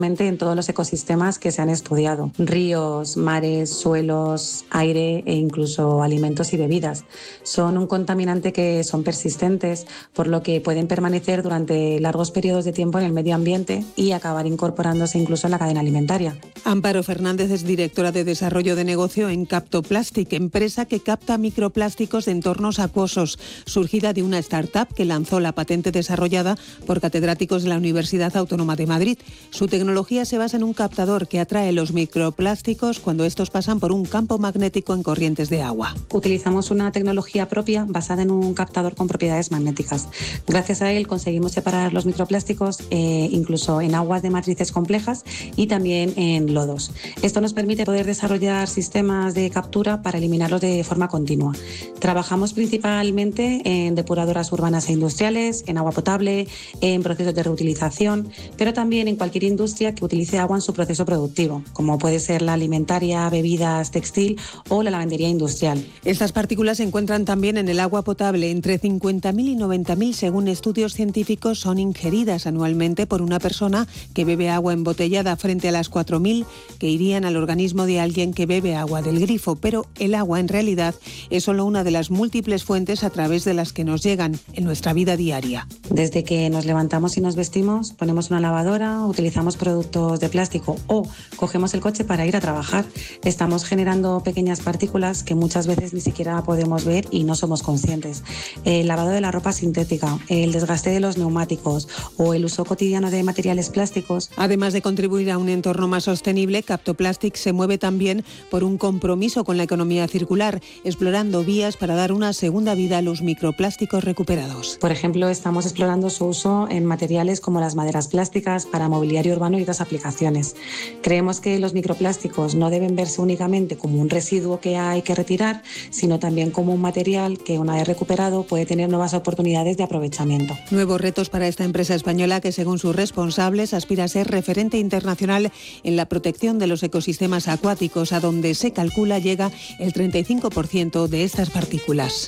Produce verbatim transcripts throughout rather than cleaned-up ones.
en todos los ecosistemas que se han estudiado: ríos, mares, suelos, aire e incluso alimentos y bebidas. Son un contaminante que son persistentes, por lo que pueden permanecer durante largos periodos de tiempo en el medio ambiente y acabar incorporándose incluso en la cadena alimentaria. Amparo Fernández es directora de desarrollo de negocio en Captoplastic, empresa que capta microplásticos de entornos acuosos, surgida de una startup que lanzó la patente desarrollada por catedráticos de la Universidad Autónoma de Madrid. Su tecnología La tecnología se basa en un captador que atrae los microplásticos cuando estos pasan por un campo magnético en corrientes de agua. Utilizamos una tecnología propia basada en un captador con propiedades magnéticas. Gracias a él conseguimos separar los microplásticos eh, incluso en aguas de matrices complejas y también en lodos. Esto nos permite poder desarrollar sistemas de captura para eliminarlos de forma continua. Trabajamos principalmente en depuradoras urbanas e industriales, en agua potable, en procesos de reutilización, pero también en cualquier industria que utilice agua en su proceso productivo, como puede ser la alimentaria, bebidas, textil o la lavandería industrial. Estas partículas se encuentran también en el agua potable. Entre cincuenta mil y noventa mil, según estudios científicos, son ingeridas anualmente por una persona que bebe agua embotellada, frente a las cuatro mil que irían al organismo de alguien que bebe agua del grifo. Pero el agua, en realidad, es solo una de las múltiples fuentes a través de las que nos llegan en nuestra vida diaria. Desde que nos levantamos y nos vestimos, ponemos una lavadora, utilizamos productos de plástico o cogemos el coche para ir a trabajar. Estamos generando pequeñas partículas que muchas veces ni siquiera podemos ver y no somos conscientes. El lavado de la ropa sintética, el desgaste de los neumáticos o el uso cotidiano de materiales plásticos. Además de contribuir a un entorno más sostenible, Captoplastic se mueve también por un compromiso con la economía circular, explorando vías para dar una segunda vida a los microplásticos recuperados. Por ejemplo, estamos explorando su uso en materiales como las maderas plásticas para mobiliario urbano y otras aplicaciones. Creemos que los microplásticos no deben verse únicamente como un residuo que hay que retirar, sino también como un material que, una vez recuperado, puede tener nuevas oportunidades de aprovechamiento. Nuevos retos para esta empresa española que, según sus responsables, aspira a ser referente internacional en la protección de los ecosistemas acuáticos, a donde se calcula llega el treinta y cinco por ciento de estas partículas.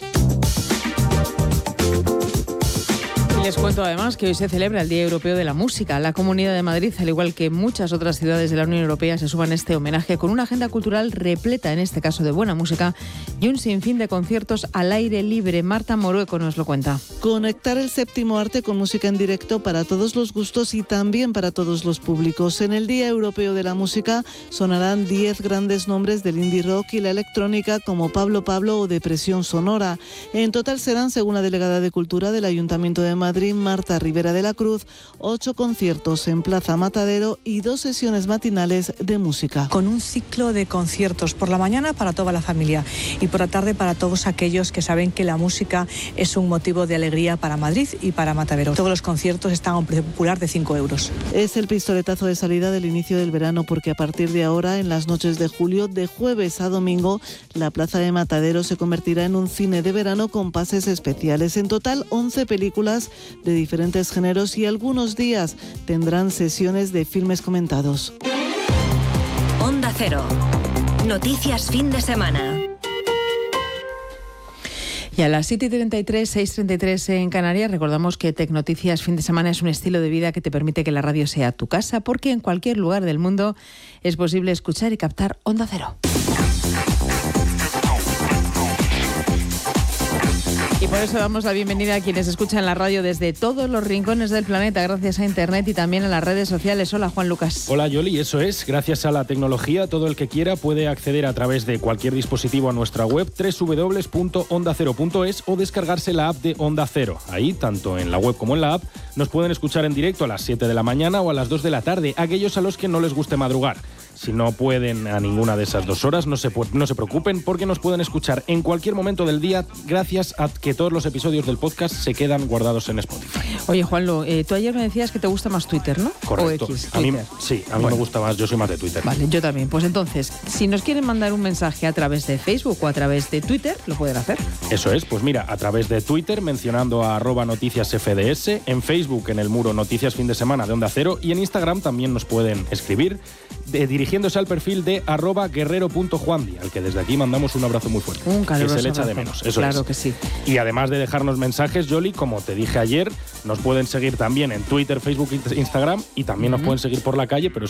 Les cuento además que hoy se celebra el Día Europeo de la Música. La Comunidad de Madrid, al igual que muchas otras ciudades de la Unión Europea, se suman a este homenaje con una agenda cultural repleta, en este caso de buena música, y un sinfín de conciertos al aire libre. Marta Morueco nos lo cuenta. Conectar el séptimo arte con música en directo para todos los gustos y también para todos los públicos. En el Día Europeo de la Música sonarán diez grandes nombres del indie rock y la electrónica, como Pablo Pablo o Depresión Sonora. En total serán, según la delegada de Cultura del Ayuntamiento de Madrid, Marta Rivera de la Cruz, ocho conciertos en Plaza Matadero y dos sesiones matinales de música. Con un ciclo de conciertos por la mañana para toda la familia y por la tarde para todos aquellos que saben que la música es un motivo de alegría para Madrid y para Matadero. Todos los conciertos están a un precio popular de cinco euros. Es el pistoletazo de salida del inicio del verano, porque a partir de ahora, en las noches de julio, de jueves a domingo, la Plaza de Matadero se convertirá en un cine de verano con pases especiales. En total, once películas de diferentes géneros y algunos días tendrán sesiones de filmes comentados. Onda Cero. Noticias fin de semana. Y a las siete y treinta y tres, seis y treinta y tres en Canarias, recordamos que Tecnoticias fin de semana es un estilo de vida que te permite que la radio sea tu casa, porque en cualquier lugar del mundo es posible escuchar y captar Onda Cero. Y por eso damos la bienvenida a quienes escuchan la radio desde todos los rincones del planeta, gracias a Internet y también a las redes sociales. Hola, Juan Lucas. Hola, Yoli, eso es. Gracias a la tecnología, todo el que quiera puede acceder a través de cualquier dispositivo a nuestra web doble u doble u doble u punto onda cero punto es o descargarse la app de Onda Cero. Ahí, tanto en la web como en la app, nos pueden escuchar en directo a las siete de la mañana o a las dos de la tarde, aquellos a los que no les guste madrugar. Si no pueden a ninguna de esas dos horas, no se, no se preocupen, porque nos pueden escuchar en cualquier momento del día, gracias a que todos los episodios del podcast se quedan guardados en Spotify. Oye, Juanlo, eh, tú ayer me decías que te gusta más Twitter, ¿no? Correcto. O X, a mí, sí, a mí bueno. me gusta más, yo soy más de Twitter. Vale, yo también. Pues entonces, si nos quieren mandar un mensaje a través de Facebook o a través de Twitter, lo pueden hacer. Eso es, pues mira, a través de Twitter, mencionando a arroba noticias F D S, en Facebook, en el muro Noticias Fin de Semana de Onda Cero, y en Instagram también nos pueden escribir, de, dirigiéndose al perfil de arroba guerrero punto juandi, al que desde aquí mandamos un abrazo muy fuerte. Un caluroso que se le echa abrazo. de menos, eso claro es. que sí. Y además de dejarnos mensajes, Yoli, como te dije ayer, nos pueden seguir también en Twitter, Facebook, Instagram, y también uh-huh. nos pueden seguir por la calle, pero eso